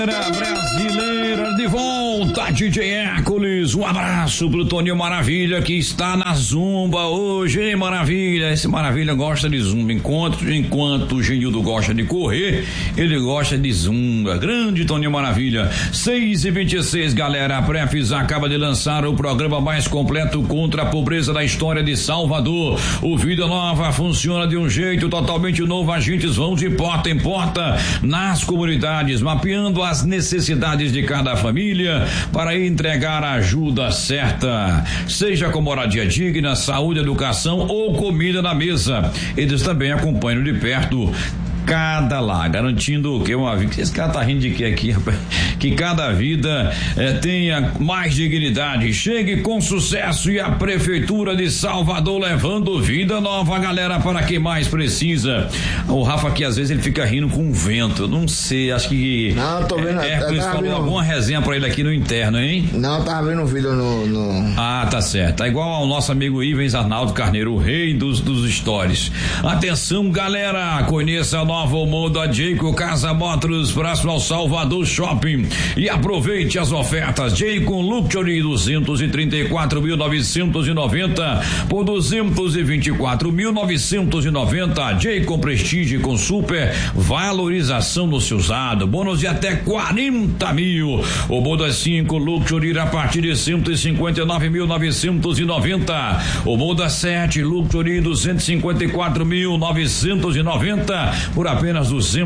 Brasileira de volta, DJ Hércules, um abraço pro Toninho Maravilha que está na Zumba hoje, hein, Maravilha? Esse Maravilha gosta de Zumba, enquanto o Genildo gosta de correr, ele gosta de Zumba. Grande Toninho Maravilha. 6h26, galera. A Prefis acaba de lançar o programa mais completo contra a pobreza da história de Salvador. O Vida Nova funciona de um jeito totalmente novo. Agentes vão de porta em porta nas comunidades, mapeando as necessidades de cada família para entregar a ajuda certa, seja com moradia digna, saúde, educação ou comida na mesa. Eles também acompanham de perto cada lá, garantindo que uma vida. Esse cara tá rindo de quê aqui, rapaz? Que cada vida tenha mais dignidade. Chegue com sucesso e a Prefeitura de Salvador levando vida nova, galera, para quem mais precisa. O Rafa aqui, às vezes, ele fica rindo com o vento. Eu não sei, acho que. Não, tô vendo. Hércules falou alguma resenha pra ele aqui no interno, hein? Não, eu tava vendo um vídeo no. Ah, tá certo. Tá igual ao nosso amigo Ivens Arnaldo Carneiro, o rei dos stories. Atenção, galera, conheça a nova Moda Jayco Casa Motors, próximo ao Salvador Shopping, e aproveite as ofertas. Jayco Luxury 234.990 por 224.990. Jayco Prestige com super valorização no seu usado, bônus de até 40 mil. O Moda 5 Luxury a partir de 159.990. O Moda 7 Luxury 254.990 por apenas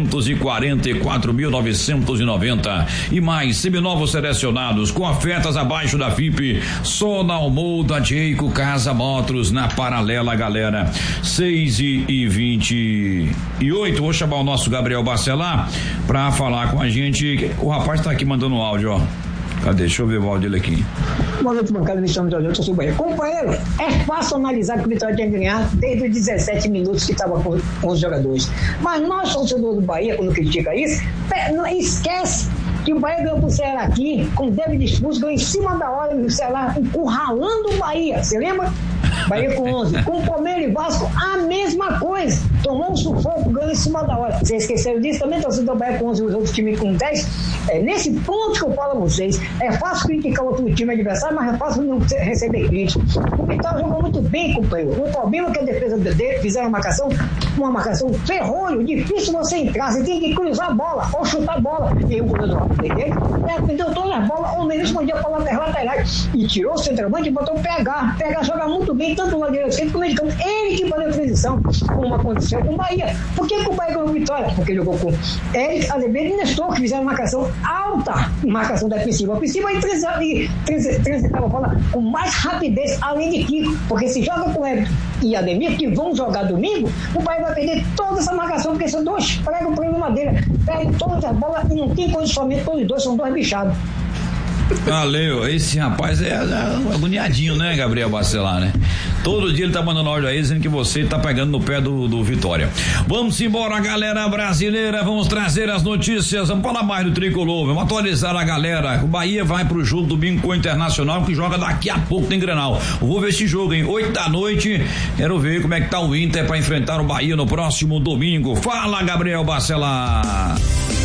244.990. E mais seminovos selecionados com ofertas abaixo da FIP só na Moda Jayco Casa Motors, na Paralela, galera. 6h28. Vou chamar o nosso Gabriel Bacelar pra falar com a gente. O rapaz tá aqui mandando um áudio, ó. Cadê? Deixa eu ver o áudio dele aqui. Boa noite, bancada. Me chamo Jorge, eu sou Bahia. Companheiro, é fácil analisar que o Vitória tinha que ganhar desde os 17 minutos que estava com os jogadores. Mas nós, torcedores do Bahia, quando critica isso, não esquece que o Bahia ganhou pro Ceará aqui, com o David Expulso, ganhou em cima da hora do Ceará, encurralando o Bahia. Você lembra? Bahia com 11. Com o Palmeiras e Vasco, a mesma coisa. Tomou um sufoco, ganhou em cima da hora. Vocês esqueceram disso? Também torcedor do Bahia com 11 e os outros times com 10. É nesse ponto que eu falo a vocês. É fácil criticar outro time adversário, mas é fácil não receber crítica. O Vitória jogou muito bem, companheiro. O problema é que a defesa dele fizeram uma marcação ferrolho, difícil você entrar. Você tem que cruzar a bola ou chutar a bola. E o goleiro do dele perdeu todas as bolas, ou nem respondia para laterais. E tirou o centroavante e botou o PH. PH joga muito bem, tanto no direito como no meio de campo. Ele que fazia a transição, como aconteceu com o Bahia. Por que o Bahia ganhou Vitória? Porque ele jogou com Eric, Azevedo e Nestor, que fizeram marcação alta, marcação defensiva. Ofensiva e transitava a bola com mais rapidez, além de Kiko. Porque se joga com Eric e Ademir, que vão jogar domingo, o Bahia vai perder toda essa marcação, porque são dois pregam por madeira, perdem todas as bolas e não tem condicionamento, todos os dois são dois bichados. Valeu, esse rapaz é agoniadinho, né, Gabriel Bacelar, né? Todo dia ele tá mandando áudio aí dizendo que você tá pegando no pé do Vitória. Vamos embora, galera brasileira, vamos trazer as notícias, vamos falar mais do Tricolor, vamos atualizar a galera. O Bahia vai pro jogo domingo com o Internacional, que joga daqui a pouco, tem Grenal. Eu vou ver esse jogo, hein? 8 da noite, quero ver como é que tá o Inter pra enfrentar o Bahia no próximo domingo. Fala, Gabriel Bacelar.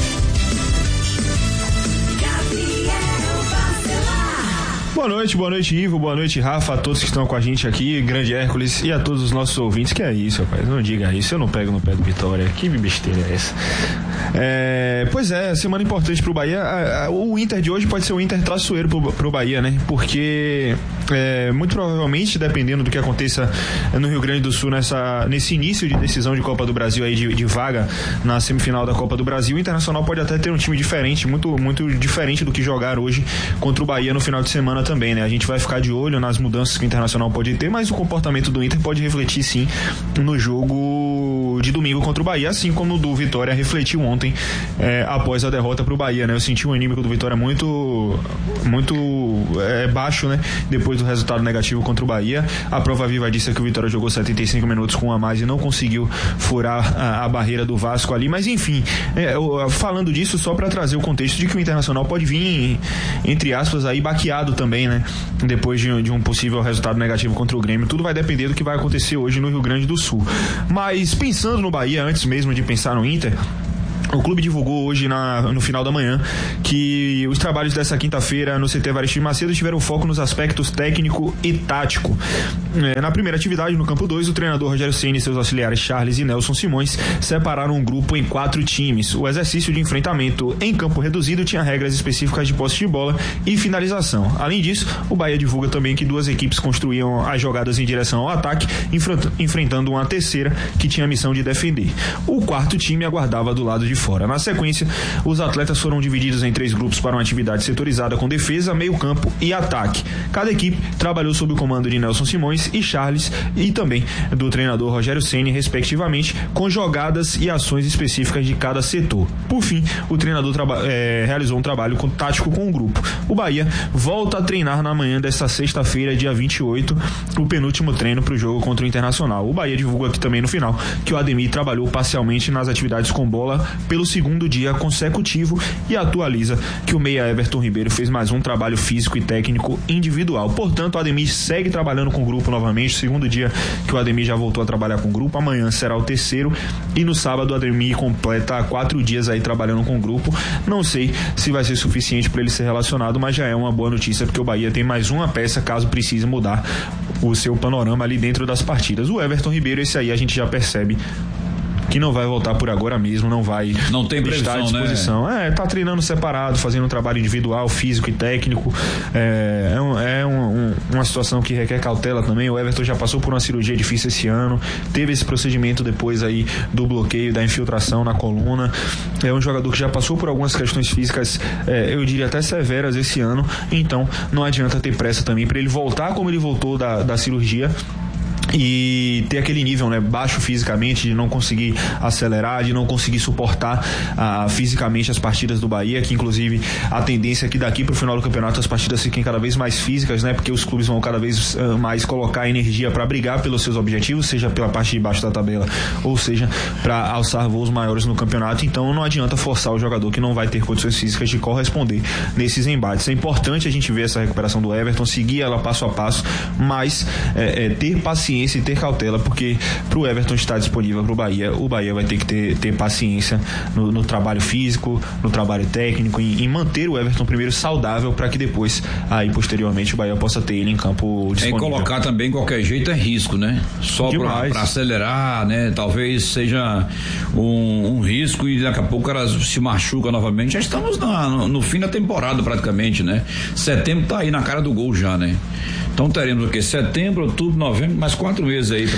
Boa noite, Ivo, boa noite, Rafa, a todos que estão com a gente aqui, grande Hércules, e a todos os nossos ouvintes. Que é isso, rapaz, não diga isso, eu não pego no pé do Vitória, que besteira é essa? Pois é, semana importante pro Bahia. O Inter de hoje pode ser o Inter traiçoeiro pro Bahia, né? Porque muito provavelmente, dependendo do que aconteça no Rio Grande do Sul nesse início de decisão de Copa do Brasil aí, de vaga na semifinal da Copa do Brasil, o Internacional pode até ter um time diferente, muito, muito diferente do que jogar hoje contra o Bahia no final de semana também, né? A gente vai ficar de olho nas mudanças que o Internacional pode ter, mas o comportamento do Inter pode refletir sim no jogo de domingo contra o Bahia, assim como o do Vitória refletiu ontem após a derrota pro Bahia, né? Eu senti o anímico do Vitória muito baixo, né? Depois do resultado negativo contra o Bahia. A prova viva disso é que o Vitória jogou 75 minutos com um a mais e não conseguiu furar a barreira do Vasco ali, mas enfim, falando disso só para trazer o contexto de que o Internacional pode vir, entre aspas, aí baqueado também, né? Depois de um possível resultado negativo contra o Grêmio. Tudo vai depender do que vai acontecer hoje no Rio Grande do Sul. Mas pensando no Bahia, antes mesmo de pensar no Inter, O clube divulgou hoje no final da manhã que os trabalhos dessa quinta-feira no CT Evaristo Macedo tiveram foco nos aspectos técnico e tático. Na primeira atividade, no campo 2, o treinador Rogério Ceni e seus auxiliares Charles e Nelson Simões separaram um grupo em 4 times. O exercício de enfrentamento em campo reduzido tinha regras específicas de posse de bola e finalização. Além disso, o Bahia divulga também que 2 equipes construíam as jogadas em direção ao ataque, enfrentando uma terceira que tinha a missão de defender. O 4º time aguardava do lado de fora. Na sequência, os atletas foram divididos em 3 grupos para uma atividade setorizada com defesa, meio campo e ataque. Cada equipe trabalhou sob o comando de Nelson Simões e Charles e também do treinador Rogério Ceni, respectivamente, com jogadas e ações específicas de cada setor. Por fim, o treinador realizou um trabalho tático com o grupo. O Bahia volta a treinar na manhã desta sexta-feira, dia 28, o penúltimo treino para o jogo contra o Internacional. O Bahia divulga aqui também no final que o Ademir trabalhou parcialmente nas atividades com bola pelo 2º dia consecutivo e atualiza que o meia Everton Ribeiro fez mais um trabalho físico e técnico individual. Portanto, o Ademir segue trabalhando com o grupo novamente, 2º dia que o Ademir já voltou a trabalhar com o grupo. Amanhã será o 3º e no sábado o Ademir completa 4 dias aí trabalhando com o grupo. Não sei se vai ser suficiente para ele ser relacionado, mas já é uma boa notícia, porque o Bahia tem mais uma peça caso precise mudar o seu panorama ali dentro das partidas. O Everton Ribeiro, esse aí a gente já percebe que não vai voltar por agora mesmo, não tem previsão, à disposição, né? Tá treinando separado, fazendo um trabalho individual, físico e técnico. Uma situação que requer cautela também. O Everton já passou por uma cirurgia difícil esse ano, teve esse procedimento depois aí do bloqueio, da infiltração na coluna. É um jogador que já passou por algumas questões físicas, eu diria até severas esse ano, então não adianta ter pressa também para ele voltar como ele voltou da cirurgia e ter aquele nível, né, baixo fisicamente, de não conseguir acelerar, de não conseguir suportar fisicamente as partidas do Bahia, que inclusive a tendência é que daqui pro final do campeonato as partidas fiquem cada vez mais físicas, né, porque os clubes vão cada vez mais colocar energia para brigar pelos seus objetivos, seja pela parte de baixo da tabela ou seja para alçar voos maiores no campeonato. Então não adianta forçar o jogador que não vai ter condições físicas de corresponder nesses embates. É importante a gente ver essa recuperação do Everton, seguir ela passo a passo, mas ter paciência e ter cautela, porque pro Everton estar disponível pro Bahia, o Bahia vai ter que ter paciência no trabalho físico, no trabalho técnico, em manter o Everton primeiro saudável, para que depois, aí posteriormente, o Bahia possa ter ele em campo disponível. Em colocar também qualquer jeito é risco, né? Só para acelerar, né? Talvez seja um risco e daqui a pouco o cara se machuca novamente. Já estamos no fim da temporada praticamente, né? Setembro tá aí na cara do gol já, né? Então teremos o quê? Setembro, outubro, novembro, mais 4 meses aí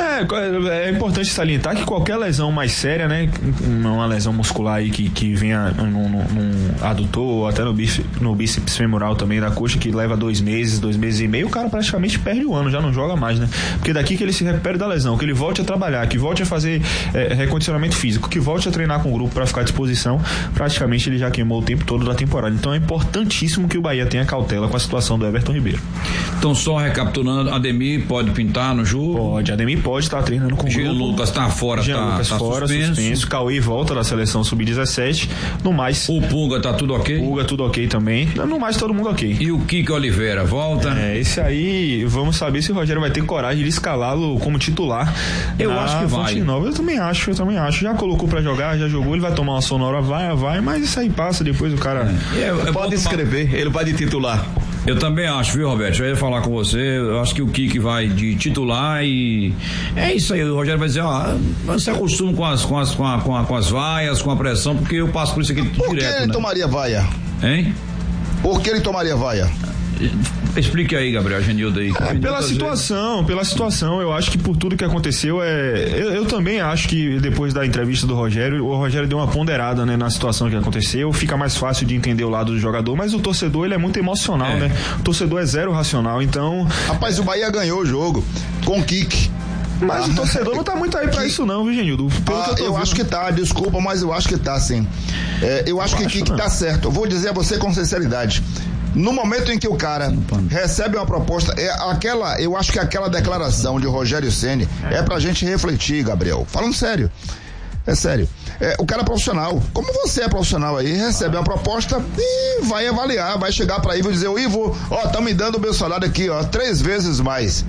é importante salientar que qualquer lesão mais séria, né? Uma lesão muscular aí que venha num adutor ou até no bíceps femoral também da coxa, que leva 2 meses e meio, o cara praticamente perde o ano, já não joga mais, né? Porque daqui que ele se recupere da lesão, que ele volte a trabalhar, que volte a fazer recondicionamento físico, que volte a treinar com o grupo para ficar à disposição, praticamente ele já queimou o tempo todo da temporada. Então é importantíssimo que o Bahia tenha cautela com a situação do Everton Ribeiro. Então, só recapitulando, Ademir pode pintar no jogo? Pode, Ademir pode estar treinando com o grupo. Lucas tá fora, Lucas tá fora, suspenso. Cauê volta da seleção sub-17. No mais, o Pulga tá tudo ok? Pulga tudo ok também. No mais, todo mundo ok. E o Kike Oliveira volta? Esse aí, vamos saber se o Rogério vai ter coragem de escalá-lo como titular. Eu acho que vai. Nova. Eu também acho. Já colocou pra jogar, já jogou, ele vai tomar uma sonora, vai, mas isso aí passa, depois o cara pode escrever, ele vai de titular. Eu também acho, viu, Roberto? Eu ia falar com você, eu acho que o Kike vai de titular e é isso aí. O Rogério vai dizer, você acostuma com as vaias, com a pressão, porque eu passo por isso aqui direto. Por que ele tomaria vaia? Hein? Por que ele tomaria vaia? Explique aí, Gabriel Genildo aí. Pela situação, eu acho que por tudo que aconteceu, eu também acho que depois da entrevista do Rogério, o Rogério deu uma ponderada, né, na situação que aconteceu, fica mais fácil de entender o lado do jogador, mas o torcedor, ele é muito emocional, né? O torcedor é zero racional, então... Rapaz, o Bahia ganhou o jogo com o Kike. Mas o torcedor não tá muito aí pra isso não, viu, Genildo? Eu acho que tá, desculpa, mas eu acho que tá, sim. Eu acho que Kike tá certo. Eu vou dizer a você com sinceridade. No momento em que o cara recebe uma proposta, eu acho que aquela declaração de Rogério Ceni é pra gente refletir, Gabriel. Falando sério. É sério. O cara é profissional. Como você é profissional aí, recebe uma proposta e vai avaliar, vai chegar pra Ivo e dizer, Ivo, tá me dando o meu salário aqui, 3 vezes mais.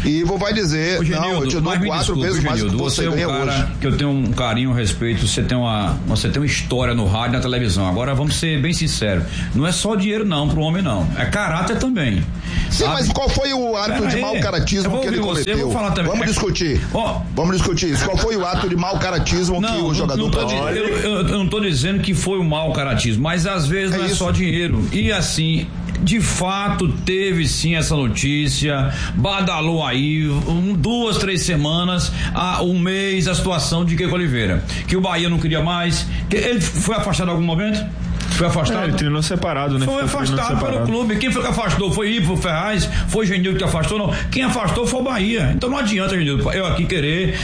Ivo vai dizer, eu te dou 4 vezes mais do que você ganha hoje. Você é um cara que eu tenho um carinho, um respeito, você tem uma história no rádio e na televisão. Agora vamos ser bem sinceros, não é só dinheiro não pro homem não, é caráter também. Sim, mas qual foi o ato de mau caratismo que ele cometeu? Vamos discutir. Vamos discutir isso. Qual foi o ato de mau caratismo que o jogador praticou? Eu não tô dizendo que foi o mau caratismo, mas às vezes não é só dinheiro. E assim, de fato teve sim essa notícia, badalou aí 2, 3 semanas, um mês, a situação de Kiko Oliveira, que o Bahia não queria mais, que ele foi afastado em algum momento? Foi afastado? Ele treinou separado, né? Foi afastado pelo clube. Quem foi que afastou? Foi Ivo Ferraz? Foi Genildo que afastou? Não. Quem afastou foi o Bahia. Então não adianta, Genildo, eu aqui querer,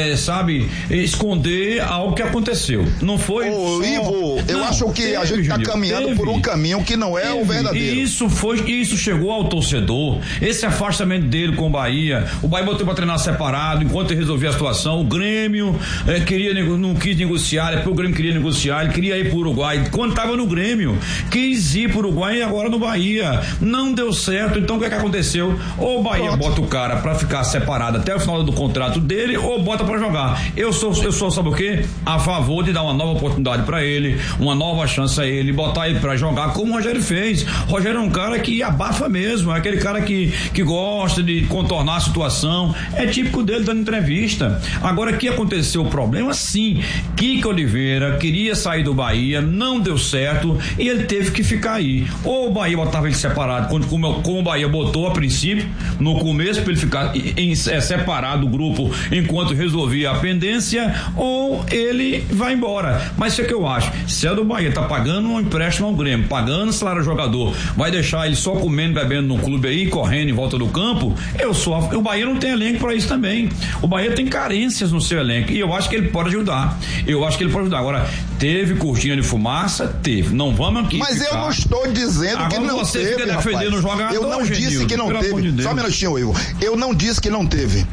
esconder algo que aconteceu. Não foi. Ivo, eu acho que a gente está caminhando por um caminho que não é o verdadeiro. E isso chegou ao torcedor. Esse afastamento dele com o Bahia botou para treinar separado enquanto ele resolvia a situação. O Grêmio não quis negociar, depois o Grêmio queria negociar, ele queria ir para o Uruguai. Quando estava no Grêmio, quis ir pro Uruguai e agora no Bahia, não deu certo. Então o que aconteceu? Ou o Bahia bota o cara pra ficar separado até o final do contrato dele, ou bota pra jogar. Eu sou sabe o quê? A favor de dar uma nova oportunidade pra ele, uma nova chance a ele, botar ele pra jogar como o Rogério fez. O Rogério é um cara que abafa mesmo, é aquele cara que gosta de contornar a situação, é típico dele dando entrevista. Agora, o que aconteceu? O problema, sim, Kiko Oliveira queria sair do Bahia, não deu certo, e ele teve que ficar aí. Ou o Bahia botava ele separado, como o Bahia botou a princípio, no começo, para ele ficar separado do grupo enquanto resolvia a pendência, ou ele vai embora. Mas isso é que eu acho. Se é do Bahia, tá pagando um empréstimo ao Grêmio, pagando salário ao jogador, vai deixar ele só comendo, bebendo no clube aí, correndo em volta do campo, o Bahia não tem elenco para isso também. O Bahia tem carências no seu elenco, e eu acho que ele pode ajudar. Agora, teve cortina de fumaça? Teve. Não vamos aqui. Mas eu não estou dizendo agora que não você teve, fica defendendo o jogador. Eu não disse que não teve. Só um minutinho, Ivo. Eu não disse que não teve.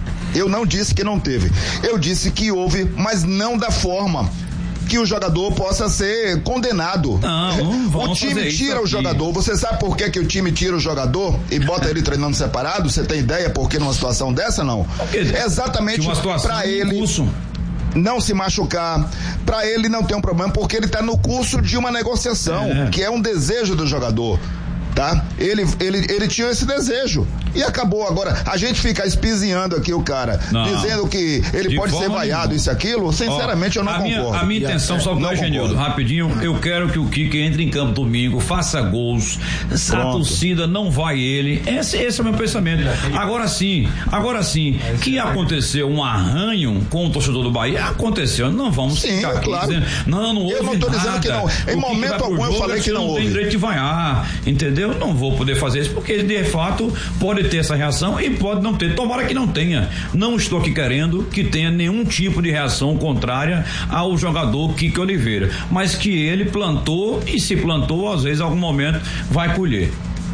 Eu disse que houve, mas não da forma que o jogador possa ser condenado. Não o time tira o jogador. Você sabe por que o time tira o jogador e bota ele treinando separado? Você tem ideia por que numa situação dessa, não? Exatamente para ele não se machucar, para ele não ter um problema, porque ele está no curso de uma negociação, que é um desejo do jogador, tá? Ele tinha esse desejo e acabou. Agora, a gente fica espizinhando aqui o cara, dizendo que ele pode ser vaiado, isso e aquilo, sinceramente eu não concordo. A minha intenção, só que Genildo, rapidinho, eu quero que o Kiko entre em campo domingo, faça gols, a torcida não vai ele, esse é o meu pensamento. Agora sim, que aconteceu um arranho com o torcedor do Bahia, aconteceu, não vamos ficar aqui dizendo, não houve eu não estou dizendo que não, em momento algum eu falei que não houve. Não tem direito de vaiar, entendeu? Eu não vou poder fazer isso, porque de fato pode ter essa reação e pode não ter, tomara que não tenha. Não estou aqui querendo que tenha nenhum tipo de reação contrária ao jogador Kiko Oliveira, mas que ele plantou, e se plantou, às vezes em algum momento vai colher.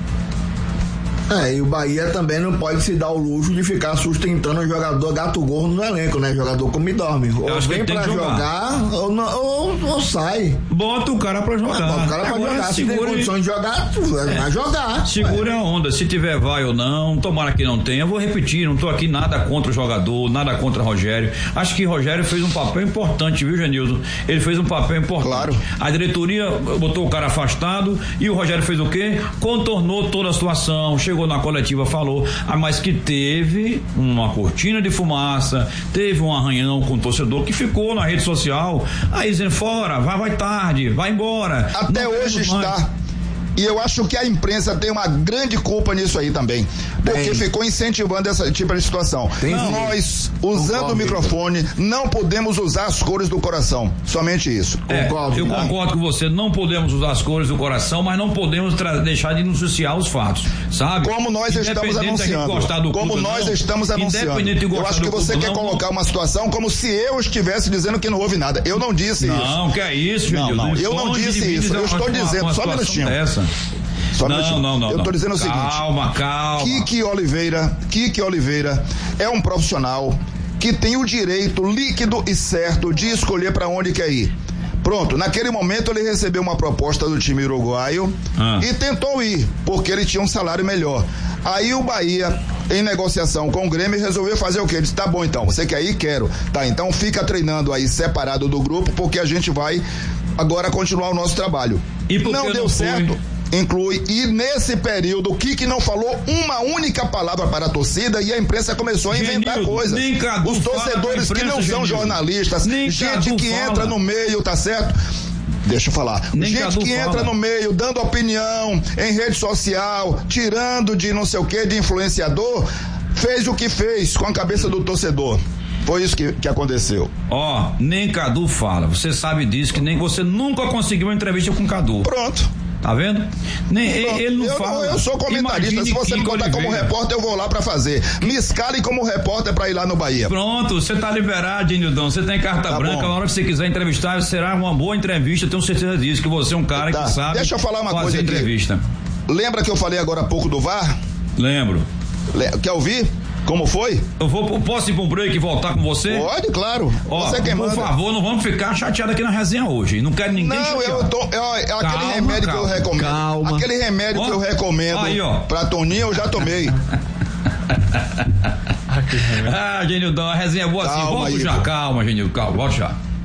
E o Bahia também não pode se dar o luxo de ficar sustentando o jogador gato gordo no elenco, né? Jogador come e dorme. Ou vem pra jogar, ou sai. Bota o cara pra jogar. Bota o cara pra jogar. Se tem condições de jogar, vai jogar. Segura a onda. Se tiver vai ou não, tomara que não tenha. Eu vou repetir, não tô aqui nada contra o jogador, nada contra o Rogério. Acho que o Rogério fez um papel importante, viu, Genildo? Ele fez um papel importante. Claro. A diretoria botou o cara afastado e o Rogério fez o quê? Contornou toda a situação, chegou na coletiva, falou, mas que teve uma cortina de fumaça, teve um arranhão com o torcedor que ficou na rede social, aí dizendo fora, vai tarde, vai embora. Até hoje está. E eu acho que a imprensa tem uma grande culpa nisso aí também, porque ficou incentivando essa tipo de situação. Nós, usando o microfone, não podemos usar as cores do coração, somente isso. Eu concordo com você, não podemos usar as cores do coração, mas não podemos deixar de noticiar os fatos, sabe? Como nós estamos anunciando. Eu acho que você quer colocar uma situação como se eu estivesse dizendo que não houve nada. Eu não disse isso. Não, que é isso, não, eu não disse isso. Eu estou dizendo, só um minutinho. Não. Eu estou dizendo o seguinte. Calma. Kiko Oliveira é um profissional que tem o direito líquido e certo de escolher para onde quer ir. Pronto, naquele momento ele recebeu uma proposta do time uruguaio e tentou ir, porque ele tinha um salário melhor. Aí o Bahia em negociação com o Grêmio e resolveu fazer o quê? Ele disse, tá bom então, você quer ir? Quero. Tá, então fica treinando aí separado do grupo, porque a gente vai agora continuar o nosso trabalho. E não deu certo. Inclui, e nesse período o Kiki não falou uma única palavra para a torcida e a imprensa começou a inventar coisas. Os torcedores que não são jornalistas, gente que entra no meio, tá certo? Deixa eu falar. Gente que entra no meio, dando opinião em rede social, tirando de não sei o que, de influenciador, fez o que fez com a cabeça do torcedor. Foi isso que aconteceu. Nem Cadu fala. Você sabe disso, que nem você nunca conseguiu uma entrevista com Cadu. Pronto. Tá vendo? Ele não fala. Eu sou comentarista. Se você me contar como repórter, eu vou lá pra fazer. Me escale como repórter pra ir lá no Bahia. Pronto, você tá liberado, Nildão. Você tem carta branca. Na hora que você quiser entrevistar, será uma boa entrevista. Eu tenho certeza disso, que você é um cara que sabe. Deixa eu falar uma coisa aqui. Entrevista. Lembra que eu falei agora há pouco do VAR? Lembro. Quer ouvir? Como foi? Posso ir pra um break e voltar com você? Pode, claro. Você quem manda. Por favor, não vamos ficar chateados aqui na resenha hoje. Não quero ninguém chateado. Aquele remédio que eu recomendo. Calma. Aquele remédio que eu recomendo pra Toninho, eu já tomei. Genildão, a resenha é boa assim. Volta já. Calma, Genildo, calma. Volta já.